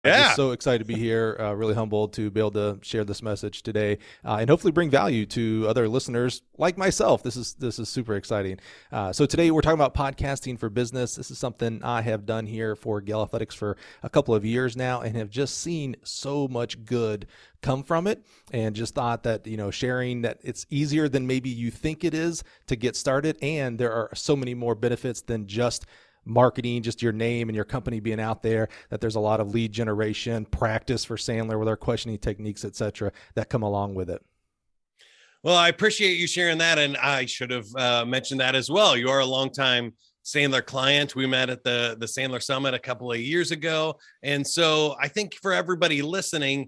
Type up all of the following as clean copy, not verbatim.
Just Yeah. so excited to be here. Really humbled to be able to share this message today, and hopefully bring value to other listeners like myself. This is super exciting. So today we're talking about podcasting for business. This is something I have done here for Gale Athletics for a couple of years now, and have just seen so much good come from it, and just thought that sharing that it's easier than maybe you think it is to get started, and there are so many more benefits than just marketing, just your name and your company being out there, that there's a lot of lead generation practice for Sandler with our questioning techniques, etc., that come along with it. Well, I appreciate you sharing that. And I should have mentioned that as well. You are a longtime Sandler client. We met at the Sandler Summit a couple of years ago. And so I think for everybody listening,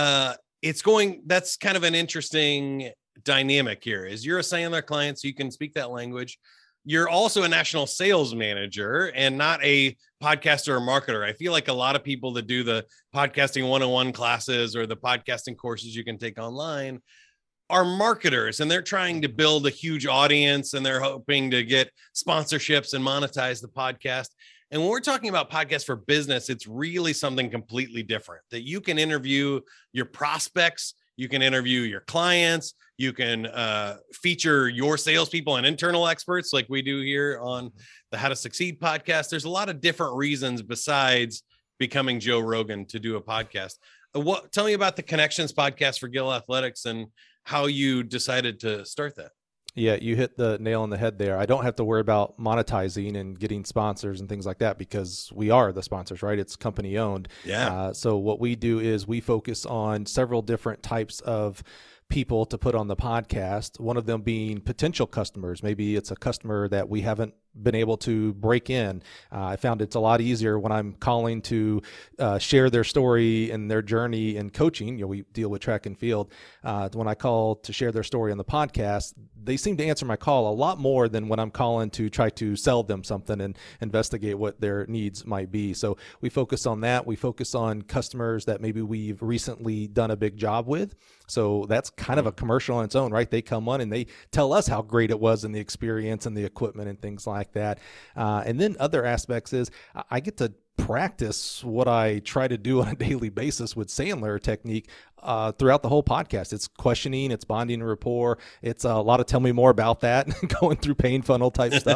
that's kind of an interesting dynamic here is you're a Sandler client, so you can speak that language. You're also a national sales manager and not a podcaster or marketer. I feel like a lot of people that do the podcasting 101 classes or the podcasting courses you can take online are marketers, and they're trying to build a huge audience, and they're hoping to get sponsorships and monetize the podcast. And when we're talking about podcasts for business, it's really something completely different, that you can interview your prospects, you can interview your clients, you can feature your salespeople and internal experts like we do here on the How to Succeed podcast. There's a lot of different reasons besides becoming Joe Rogan to do a podcast. Tell me about the Connections podcast for Gale Athletics and how you decided to start that. Yeah, you hit the nail on the head there. I don't have to worry about monetizing and getting sponsors and things like that because we are the sponsors, right? It's company owned. Yeah. So what we do is we focus on several different types of people to put on the podcast, one of them being potential customers. Maybe it's a customer that we haven't been able to break in. I found it's a lot easier when I'm calling to share their story and their journey in coaching. We deal with track and field. When I call to share their story on the podcast, they seem to answer my call a lot more than when I'm calling to try to sell them something and investigate what their needs might be. So we focus on that. We focus on customers that maybe we've recently done a big job with. So that's kind of a commercial on its own, right? They come on and they tell us how great it was and the experience and the equipment and things like that. And then other aspects is I get to practice what I try to do on a daily basis with Sandler technique throughout the whole podcast. It's questioning, it's bonding rapport. It's a lot of tell me more about that, going through pain funnel type stuff.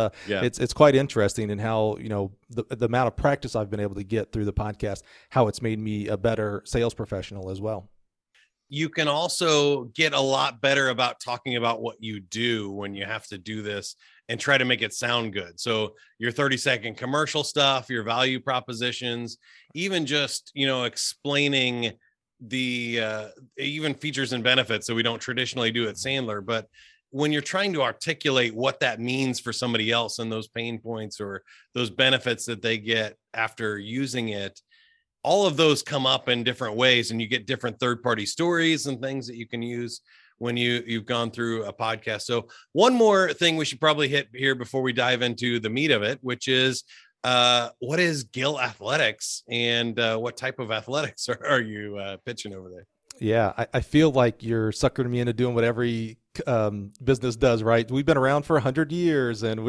It's quite interesting in how, the amount of practice I've been able to get through the podcast, how it's made me a better sales professional as well. You can also get a lot better about talking about what you do when you have to do this and try to make it sound good. So your 30-second commercial stuff, your value propositions, even just, explaining the even features and benefits that we don't traditionally do at Sandler. But when you're trying to articulate what that means for somebody else and those pain points or those benefits that they get after using it, all of those come up in different ways, and you get different third-party stories and things that you can use when you've gone through a podcast. So one more thing we should probably hit here before we dive into the meat of it, which is what is Gale Athletics and what type of athletics are you pitching over there? Yeah, I feel like you're suckering me into doing what every business does, right? We've been around for 100 years, and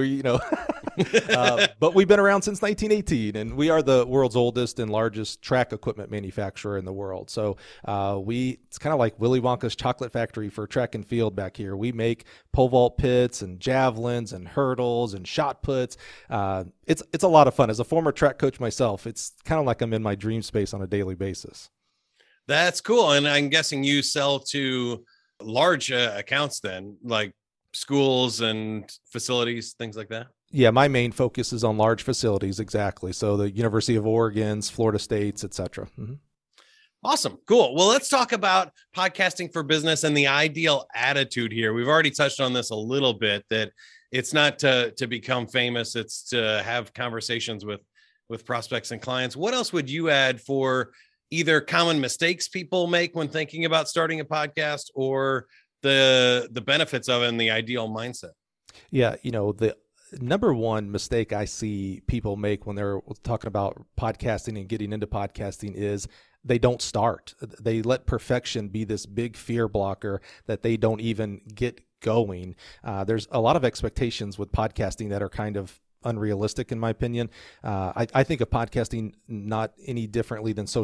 but we've been around since 1918, and we are the world's oldest and largest track equipment manufacturer in the world. So it's kind of like Willy Wonka's chocolate factory for track and field back here. We make pole vault pits and javelins and hurdles and shot puts. It's a lot of fun. As a former track coach myself, it's kind of like I'm in my dream space on a daily basis. That's cool. And I'm guessing you sell to large accounts then, like schools and facilities, things like that? Yeah, my main focus is on large facilities, exactly. So the University of Oregon's, Florida State's, et cetera. Mm-hmm. Awesome. Cool. Well, let's talk about podcasting for business and the ideal attitude here. We've already touched on this a little bit, that it's not to become famous. It's to have conversations with prospects and clients. What else would you add for either common mistakes people make when thinking about starting a podcast or the benefits of it and the ideal mindset? Yeah. The number one mistake I see people make when they're talking about podcasting and getting into podcasting is they don't start. They let perfection be this big fear blocker that they don't even get going. There's a lot of expectations with podcasting that are kind of unrealistic in my opinion. I think of podcasting not any differently than social